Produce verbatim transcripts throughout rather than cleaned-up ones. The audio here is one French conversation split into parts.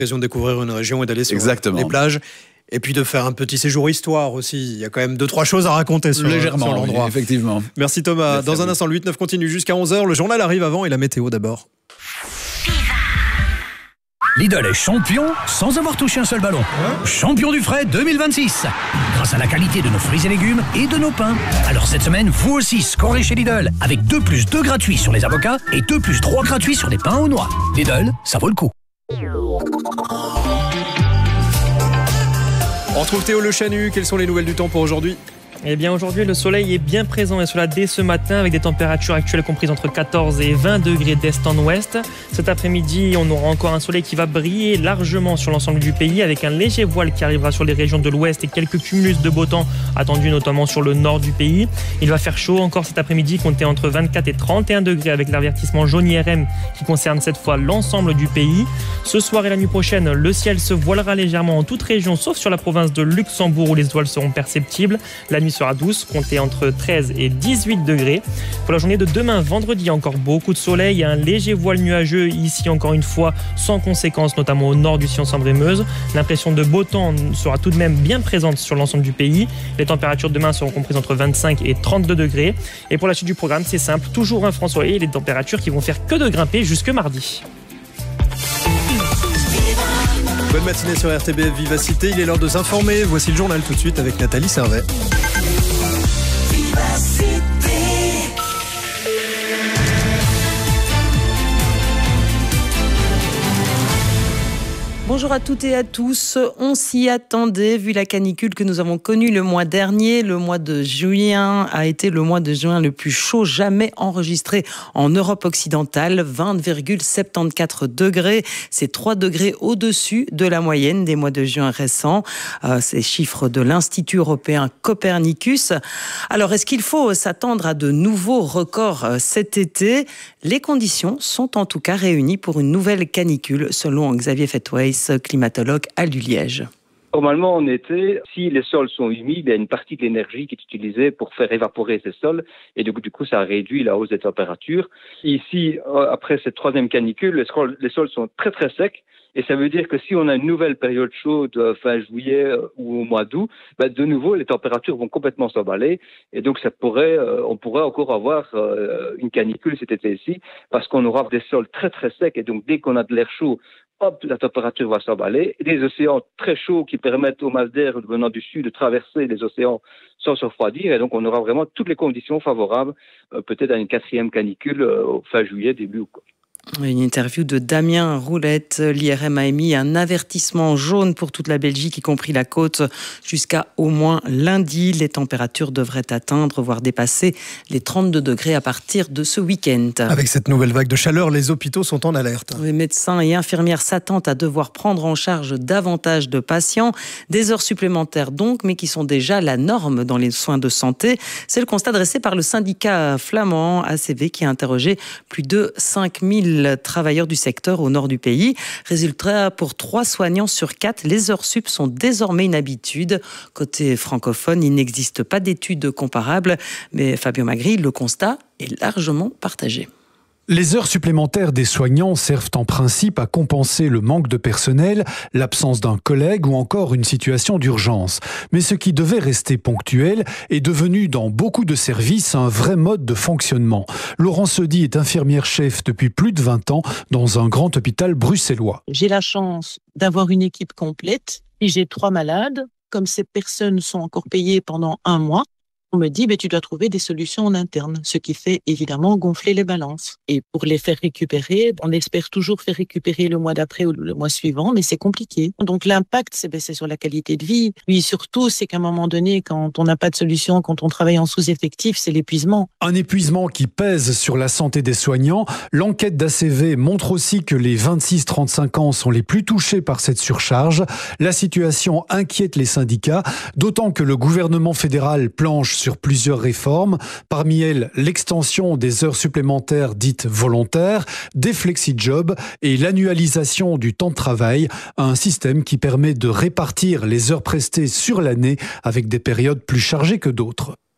L'occasion de découvrir une région et d'aller sur Exactement. les plages. Et puis de faire un petit séjour histoire aussi. Il y a quand même deux, trois choses à raconter sur, Légèrement, sur l'endroit. Oui, effectivement. Merci Thomas. Merci Dans un instant, le huit neuf continue jusqu'à onze heures. Le journal arrive avant et la météo d'abord. Lidl est champion sans avoir touché un seul ballon. Hein? Champion du frais deux mille vingt-six. Grâce à la qualité de nos fruits et légumes et de nos pains. Alors cette semaine, vous aussi scorez chez Lidl. Avec deux plus deux gratuits sur les avocats et deux plus trois gratuits sur les pains aux noix. Lidl, ça vaut le coup. On retrouve Théo Le Chanu. Quelles sont les nouvelles du temps pour aujourd'hui ? Eh bien aujourd'hui le soleil est bien présent et cela dès ce matin avec des températures actuelles comprises entre quatorze et vingt degrés d'est en ouest. Cet après-midi on aura encore un soleil qui va briller largement sur l'ensemble du pays avec un léger voile qui arrivera sur les régions de l'ouest et quelques cumulus de beau temps attendus notamment sur le nord du pays. Il va faire chaud encore cet après-midi, compter entre vingt-quatre et trente et un degrés avec l'avertissement jaune I R M qui concerne cette fois l'ensemble du pays. Ce soir et la nuit prochaine le ciel se voilera légèrement en toute région sauf sur la province de Luxembourg où les étoiles seront perceptibles. La nuit sera douce, comptée entre treize et dix-huit degrés. Pour la journée de demain, vendredi, encore beaucoup de soleil et un léger voile nuageux ici encore une fois, sans conséquences, notamment au nord du Sion-Sambre-et-Meuse. L'impression de beau temps sera tout de même bien présente sur l'ensemble du pays. Les températures demain seront comprises entre vingt-cinq et trente-deux degrés. Et pour la suite du programme, c'est simple, toujours un franc soleil et les températures qui vont faire que de grimper jusque mardi. Bonne matinée sur R T B F Vivacité, il est l'heure de s'informer. Voici le journal tout de suite avec Nathalie Servet. Bonjour à toutes et à tous. On s'y attendait vu la canicule que nous avons connue le mois dernier. Le mois de juin a été le mois de juin le plus chaud jamais enregistré en Europe occidentale. vingt virgule soixante-quatorze degrés. C'est trois degrés au-dessus de la moyenne des mois de juin récents. Euh, ces chiffres de l'Institut européen Copernicus. Alors, est-ce qu'il faut s'attendre à de nouveaux records cet été ? Les conditions sont en tout cas réunies pour une nouvelle canicule, selon Xavier Fetways, climatologue à l'U-Liège. Normalement, en été, si les sols sont humides, il y a une partie de l'énergie qui est utilisée pour faire évaporer ces sols. Et du coup, du coup ça réduit la hausse des températures. Ici, après cette troisième canicule, les sols, les sols sont très très secs. Et ça veut dire que si on a une nouvelle période chaude fin juillet ou au mois d'août, ben de nouveau les températures vont complètement s'emballer et donc ça pourrait, on pourrait encore avoir une canicule cet été-ci parce qu'on aura des sols très très secs et donc dès qu'on a de l'air chaud, hop, la température va s'emballer. Et des océans très chauds qui permettent aux masses d'air venant du sud de traverser les océans sans se refroidir et donc on aura vraiment toutes les conditions favorables, peut-être à une quatrième canicule fin juillet début août. Une interview de Damien Roulette. L'I R M a émis un avertissement jaune pour toute la Belgique, y compris la côte, jusqu'à au moins lundi. Les températures devraient atteindre, voire dépasser les trente-deux degrés à partir de ce week-end. Avec cette nouvelle vague de chaleur, les hôpitaux sont en alerte. Les médecins et infirmières s'attendent à devoir prendre en charge davantage de patients. Des heures supplémentaires donc, mais qui sont déjà la norme dans les soins de santé. C'est le constat dressé par le syndicat flamand A C V qui a interrogé plus de cinq mille travailleurs du secteur au nord du pays. Résultat, pour trois soignants sur quatre, les heures sup sont désormais une habitude. Côté francophone, il n'existe pas d'études comparables, mais Fabio Magri, le constat est largement partagé. Les heures supplémentaires des soignants servent en principe à compenser le manque de personnel, l'absence d'un collègue ou encore une situation d'urgence. Mais ce qui devait rester ponctuel est devenu dans beaucoup de services un vrai mode de fonctionnement. Laurence Seudy est infirmière-chef depuis plus de vingt ans dans un grand hôpital bruxellois. J'ai la chance d'avoir une équipe complète et j'ai trois malades. Comme ces personnes sont encore payées pendant un mois, on me dit, ben, tu dois trouver des solutions en interne, ce qui fait évidemment gonfler les balances. Et pour les faire récupérer, on espère toujours faire récupérer le mois d'après ou le mois suivant, mais c'est compliqué. Donc l'impact, c'est, ben, c'est sur la qualité de vie. Puis surtout, c'est qu'à un moment donné, quand on n'a pas de solution, quand on travaille en sous-effectif, c'est l'épuisement. Un épuisement qui pèse sur la santé des soignants. L'enquête d'A C V montre aussi que les vingt-six trente-cinq ans sont les plus touchés par cette surcharge. La situation inquiète les syndicats, d'autant que le gouvernement fédéral planche sur plusieurs réformes, parmi elles l'extension des heures supplémentaires dites volontaires, des flexi-jobs et l'annualisation du temps de travail, un système qui permet de répartir les heures prestées sur l'année avec des périodes plus chargées que d'autres.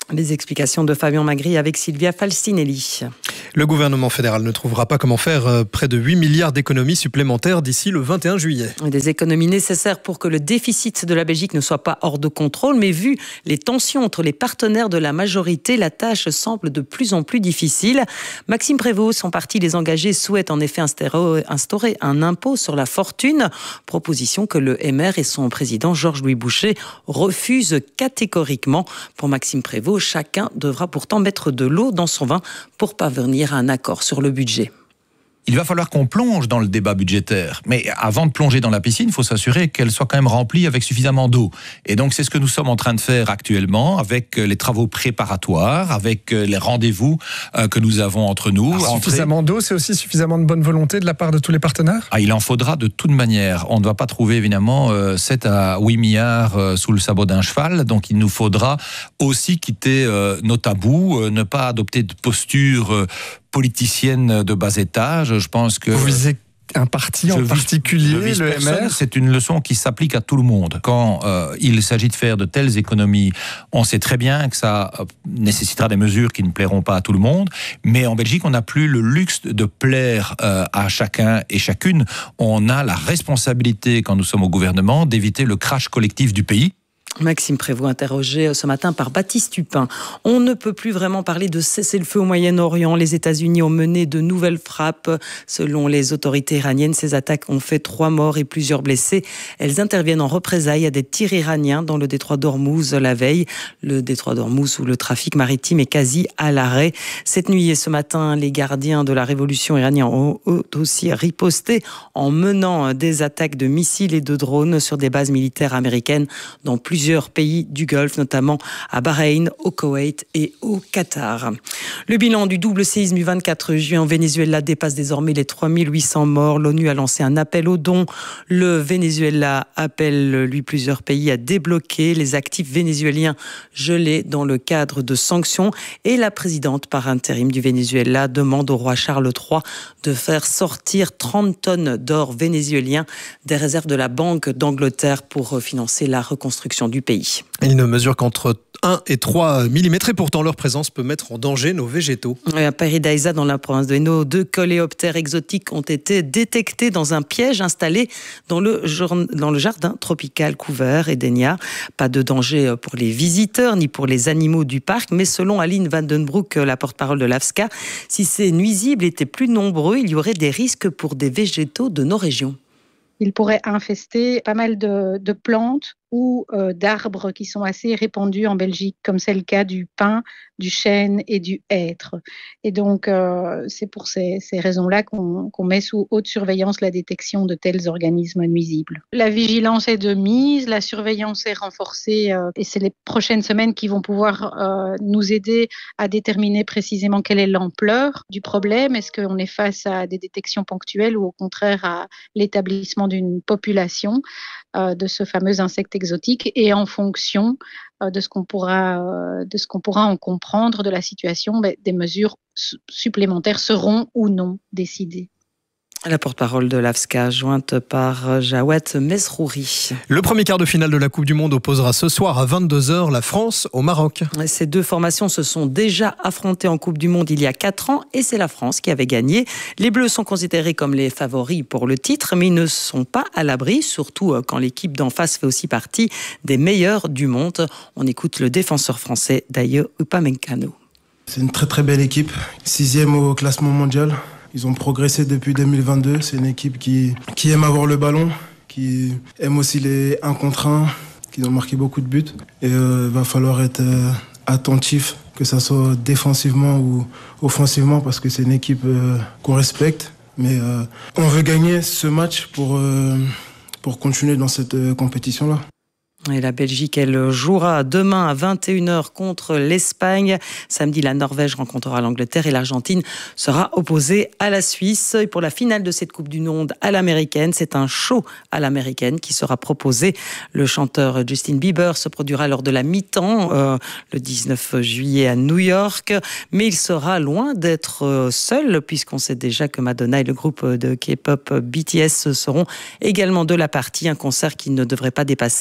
Les explications de Fabien Magri avec Sylvia Falcinelli. Le gouvernement fédéral ne trouvera pas comment faire près de huit milliards d'économies supplémentaires d'ici le vingt et un juillet. Des économies nécessaires pour que le déficit de la Belgique ne soit pas hors de contrôle, mais vu les tensions entre les partenaires de la majorité, la tâche semble de plus en plus difficile. Maxime Prévost, son parti Les Engagés, souhaite en effet instaurer un impôt sur la fortune, proposition que le M R et son président Georges-Louis Boucher refusent catégoriquement. Pour Maxime Prévost, chacun devra pourtant mettre de l'eau dans son vin pour parvenir à un accord sur le budget. Il va falloir qu'on plonge dans le débat budgétaire. Mais avant de plonger dans la piscine, il faut s'assurer qu'elle soit quand même remplie avec suffisamment d'eau. Et donc, c'est ce que nous sommes en train de faire actuellement avec les travaux préparatoires, avec les rendez-vous que nous avons entre nous. Alors, suffisamment d'eau, c'est aussi suffisamment de bonne volonté de la part de tous les partenaires ? Ah, il en faudra de toute manière. On ne va pas trouver évidemment sept à huit milliards sous le sabot d'un cheval. Donc, il nous faudra aussi quitter nos tabous, ne pas adopter de posture politicienne de bas étage. Je pense que... Vous visez un parti en particulier, le M R ? C'est une leçon qui s'applique à tout le monde. Quand euh, il s'agit de faire de telles économies, on sait très bien que ça nécessitera des mesures qui ne plairont pas à tout le monde, mais en Belgique, on n'a plus le luxe de plaire euh, à chacun et chacune. On a la responsabilité, quand nous sommes au gouvernement, d'éviter le crash collectif du pays. Maxime Prévost, interrogé ce matin par Baptiste Tupin. On ne peut plus vraiment parler de cessez-le-feu au Moyen-Orient. Les États-Unis ont mené de nouvelles frappes. Selon les autorités iraniennes, ces attaques ont fait trois morts et plusieurs blessés. Elles interviennent en représailles à des tirs iraniens dans le détroit d'Ormuz la veille. Le détroit d'Ormuz où le trafic maritime est quasi à l'arrêt. Cette nuit et ce matin, les gardiens de la révolution iranienne ont aussi riposté en menant des attaques de missiles et de drones sur des bases militaires américaines dans plusieurs plusieurs pays du Golfe, notamment à Bahreïn, au Koweït et au Qatar. Le bilan du double séisme du vingt-quatre juin en Venezuela dépasse désormais les trois mille huit cents morts. L'ONU a lancé un appel aux dons. Le Venezuela appelle, lui, plusieurs pays à débloquer les actifs vénézuéliens gelés dans le cadre de sanctions. Et la présidente par intérim du Venezuela demande au roi Charles trois de faire sortir trente tonnes d'or vénézuélien des réserves de la Banque d'Angleterre pour financer la reconstruction du pays. Il ne mesure qu'entre un et trois millimètres et pourtant leur présence peut mettre en danger nos végétaux. À Paradisa, dans la province de Hainaut, deux coléoptères exotiques ont été détectés dans un piège installé dans le, dans le jardin tropical couvert Edenia. Pas de danger pour les visiteurs ni pour les animaux du parc, mais selon Aline Vandenbroek, la porte-parole de l'A F S C A, si ces nuisibles étaient plus nombreux, il y aurait des risques pour des végétaux de nos régions. Il pourrait infester pas mal de, de plantes ou euh, d'arbres qui sont assez répandus en Belgique, comme c'est le cas du pin, du chêne et du hêtre. Et donc, euh, c'est pour ces, ces raisons-là qu'on, qu'on met sous haute surveillance la détection de tels organismes nuisibles. La vigilance est de mise, la surveillance est renforcée euh, et c'est les prochaines semaines qui vont pouvoir euh, nous aider à déterminer précisément quelle est l'ampleur du problème. Est-ce qu'on est face à des détections ponctuelles ou au contraire à l'établissement d'une population euh, de ce fameux insecte exotique, et en fonction euh, de ce qu'on pourra, euh, de ce qu'on pourra en comprendre de la situation, ben, des mesures su- supplémentaires seront ou non décidées. La porte-parole de l'A F S C A, jointe par Jawad Mesrouri. Le premier quart de finale de la Coupe du Monde opposera ce soir à vingt-deux heures la France au Maroc. Ces deux formations se sont déjà affrontées en Coupe du Monde il y a quatre ans et c'est la France qui avait gagné. Les Bleus sont considérés comme les favoris pour le titre, mais ils ne sont pas à l'abri, surtout quand l'équipe d'en face fait aussi partie des meilleurs du monde. On écoute le défenseur français Dayo Upamecano. C'est une très très belle équipe, sixième au classement mondial. Ils ont progressé depuis deux mille vingt-deux. C'est une équipe qui, qui aime avoir le ballon, qui aime aussi les un contre un, qui ont marqué beaucoup de buts. Et il euh, va falloir être euh, attentif, que ce soit défensivement ou offensivement, parce que c'est une équipe euh, qu'on respecte. Mais euh, on veut gagner ce match pour, euh, pour continuer dans cette euh, compétition-là. Et la Belgique, elle jouera demain à vingt et une heures contre l'Espagne. Samedi, la Norvège rencontrera l'Angleterre et l'Argentine sera opposée à la Suisse. Et pour la finale de cette Coupe du Monde à l'américaine, c'est un show à l'américaine qui sera proposé. Le chanteur Justin Bieber se produira lors de la mi-temps euh, le dix-neuf juillet à New York. Mais il sera loin d'être seul puisqu'on sait déjà que Madonna et le groupe de K-pop B T S seront également de la partie. Un concert qui ne devrait pas dépasser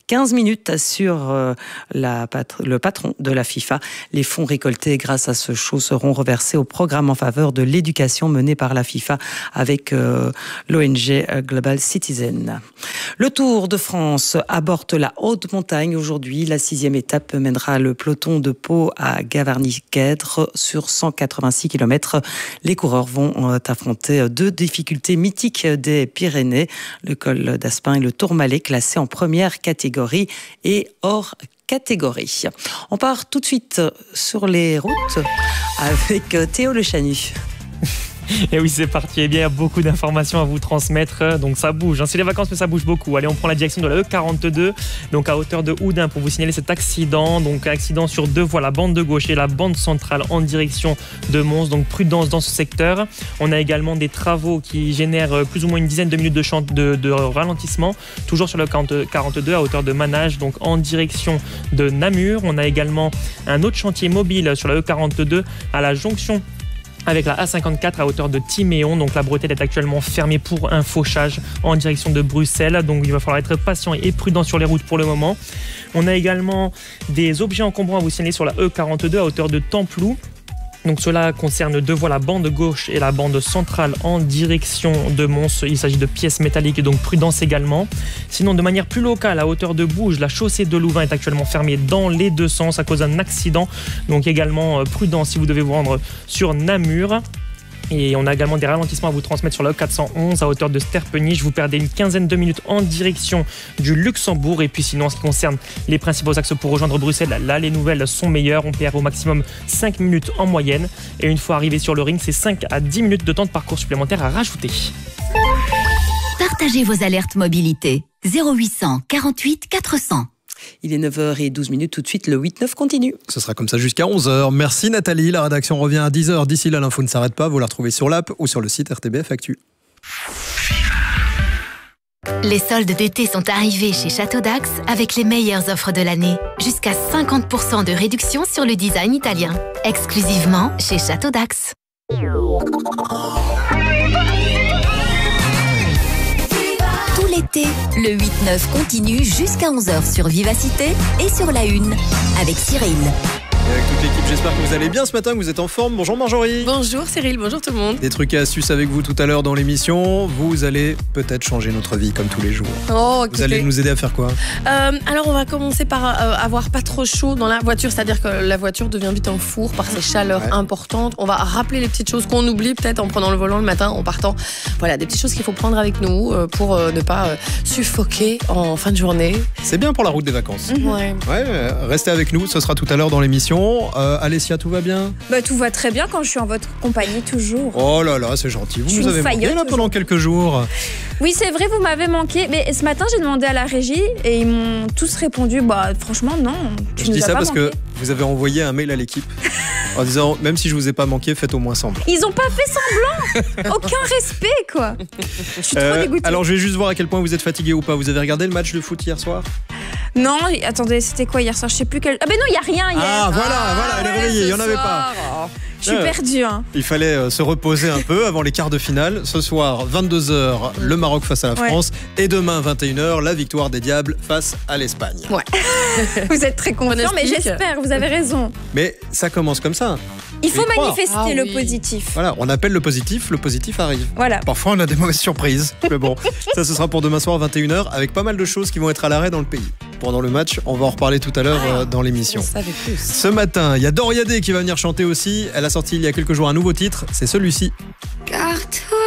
quinze minutes, assure euh, la patr- le patron de la FIFA. Les fonds récoltés grâce à ce show seront reversés au programme en faveur de l'éducation mené par la FIFA avec euh, l'O N G Global Citizen. Le Tour de France aborde la haute montagne aujourd'hui. La sixième étape mènera le peloton de Pau à Gavarnie-Guèdre sur cent quatre-vingt-six kilomètres. Les coureurs vont affronter deux difficultés mythiques des Pyrénées, le col d'Aspin et le Tourmalet, classés en première catégorie et hors catégorie. On part tout de suite sur les routes avec Théo Le Chanu. Et oui, c'est parti. Eh bien, il y a beaucoup d'informations à vous transmettre. Donc, ça bouge. C'est les vacances, mais ça bouge beaucoup. Allez, on prend la direction de la E quarante-deux, donc à hauteur de Houdain, pour vous signaler cet accident. Donc, accident sur deux voies, la bande de gauche et la bande centrale en direction de Mons. Donc, prudence dans ce secteur. On a également des travaux qui génèrent plus ou moins une dizaine de minutes de, chant- de, de ralentissement. Toujours sur le quarante-deux, à hauteur de Manage, donc en direction de Namur. On a également un autre chantier mobile sur la E quarante-deux à la jonction avec la A cinquante-quatre à hauteur de Timéon. Donc la bretelle est actuellement fermée pour un fauchage en direction de Bruxelles. Donc il va falloir être patient et prudent sur les routes pour le moment. On a également des objets encombrants à vous signaler sur la E quarante-deux à hauteur de Templou. Donc cela concerne deux voies, la bande gauche et la bande centrale en direction de Mons. Il s'agit de pièces métalliques, donc prudence également. Sinon, de manière plus locale, à hauteur de Bouges, la chaussée de Louvain est actuellement fermée dans les deux sens à cause d'un accident. Donc également prudence si vous devez vous rendre sur Namur. Et on a également des ralentissements à vous transmettre sur la E quatre cent onze à hauteur de Sterpenich. Vous perdez une quinzaine de minutes en direction du Luxembourg. Et puis sinon, en ce qui concerne les principaux axes pour rejoindre Bruxelles, là, les nouvelles sont meilleures. On perd au maximum cinq minutes en moyenne. Et une fois arrivé sur le ring, c'est cinq à dix minutes de temps de parcours supplémentaire à rajouter. Partagez vos alertes mobilité. zéro huit cent quarante-huit quatre cents. Il est neuf heures douze minutes, tout de suite le huit neuf continue. Ce sera comme ça jusqu'à onze heures. Merci Nathalie, la rédaction revient à dix heures. D'ici là, l'info ne s'arrête pas, vous la retrouvez sur l'app ou sur le site R T B F Actu. Les soldes d'été sont arrivés chez Château d'Ax avec les meilleures offres de l'année. Jusqu'à cinquante pour cent de réduction sur le design italien. Exclusivement chez Château d'Ax. Tout l'été, le huit neuf continue jusqu'à onze heures sur Vivacité et sur La Une avec Cyril. Et avec toute l'équipe, j'espère que vous allez bien ce matin, que vous êtes en forme. Bonjour Marjorie. Bonjour Cyril, bonjour tout le monde. Des trucs et astuces avec vous tout à l'heure dans l'émission. Vous allez peut-être changer notre vie comme tous les jours. Oh, écoutez. Vous allez nous aider à faire quoi ? euh, Alors on va commencer par euh, avoir pas trop chaud dans la voiture, c'est-à-dire que la voiture devient vite un four par ces chaleurs ouais. importantes. On va rappeler les petites choses qu'on oublie peut-être en prenant le volant le matin, en partant. Voilà, des petites choses qu'il faut prendre avec nous euh, pour euh, ne pas euh, suffoquer en fin de journée. C'est bien pour la route des vacances. Mmh. Ouais. Ouais, euh, restez avec nous, ce sera tout à l'heure dans l'émission. Euh, Alessia, tout va bien ? Bah, tout va très bien quand je suis en votre compagnie toujours. Oh là là, c'est gentil. Vous nous avez manqué là pendant quelques jours. Oui, c'est vrai, vous m'avez manqué. Mais ce matin, j'ai demandé à la régie et ils m'ont tous répondu, bah franchement, non. Tu je nous dis as ça pas parce manqué. que vous avez envoyé un mail à l'équipe en disant, même si je vous ai pas manqué, faites au moins semblant. Ils ont pas fait semblant. Aucun respect, quoi. Je suis trop euh, dégoûtée. Alors, je vais juste voir à quel point vous êtes fatigué ou pas. Vous avez regardé le match de foot hier soir ? Non, attendez, c'était quoi hier soir? Je sais plus quel. Ah, ben non, il n'y a rien hier. Ah, voilà, ah, voilà, elle est réveillée, il n'y en avait pas. Oh, je suis perdue. Hein. Il fallait euh, se reposer un peu avant les quarts de finale. Ce soir, vingt-deux heures, le Maroc face à la France. Ouais. Et demain, vingt et une heures, la victoire des Diables face à l'Espagne. Ouais. Vous êtes très confiant, mais j'espère, vous avez raison. Mais ça commence comme ça. Il faut manifester ah, le oui. positif. Voilà, on appelle le positif, le positif arrive. Voilà. Parfois, on a des mauvaises surprises. Mais bon, ça, ce sera pour demain soir, vingt et une heures, avec pas mal de choses qui vont être à l'arrêt dans le pays. Pendant le match, on va en reparler tout à l'heure ah, euh, dans l'émission. Plus. Ce matin, il y a Doria Day qui va venir chanter aussi. Elle a sorti il y a quelques jours un nouveau titre, c'est celui-ci. Car toi